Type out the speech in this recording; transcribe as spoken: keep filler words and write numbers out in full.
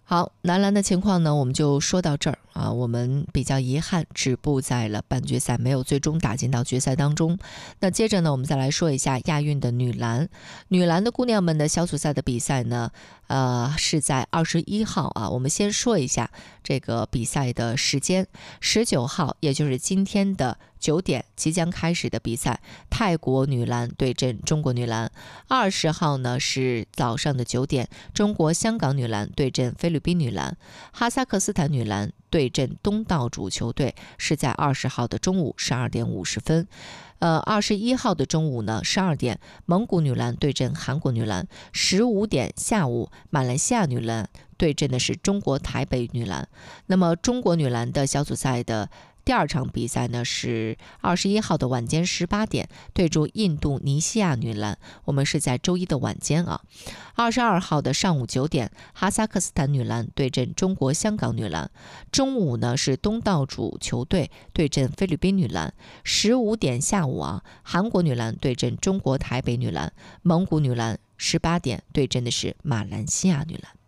好，男篮的情况呢，我们就说到这儿啊。我们比较遗憾，止步在了半决赛，没有最终打进到决赛当中。那接着呢，我们再来说一下亚运的女篮。女篮的姑娘们的小组赛的比赛呢，呃，是在二十一号啊。我们先说一下这个比赛的时间，十九号，也就是今天的九点即将开始的比赛，泰国女篮对阵中国女篮。二十号呢是早上的九点，中国香港女篮对阵菲律宾女篮。哈萨克斯坦女篮对阵东道主球队是在二十号的中午十二点五十分。呃，二十一号的中午呢，十二点，蒙古女篮对阵韩国女篮；十五点下午，马来西亚女篮对阵的是中国台北女篮。那么中国女篮的小组赛的第二场比赛呢，是二十一号的晚间十八点对驻印度尼西亚女篮，我们是在周一的晚间啊。二十二号的上午九点，哈萨克斯坦女篮对阵中国香港女篮。中午呢是东道主球队对阵菲律宾女篮。十五点下午啊，韩国女篮对阵中国台北女篮。蒙古女篮十八点对阵的是马来西亚女篮。